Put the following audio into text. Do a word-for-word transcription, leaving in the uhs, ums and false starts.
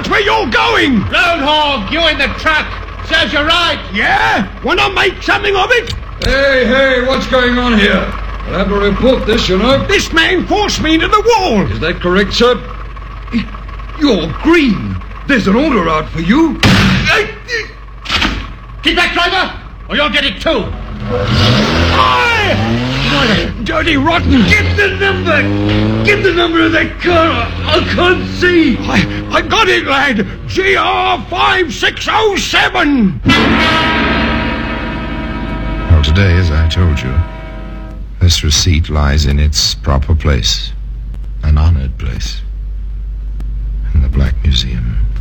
Watch where you're going! Roadhog, you in the truck. Serves you right. Yeah? Wanna make something of it? Hey, hey, what's going on here? I'll have to report this, you know. This man forced me into the wall. Is that correct, sir? You're green. There's an order out for you. Keep back, driver, or you'll get it too. Aye! Dirty rotten. Get the number. Get the number of that car. I can't see. I, I got it, lad. G R five six oh seven. Well, today, as I told you, this receipt lies in its proper place. An honored place. In the Black Museum.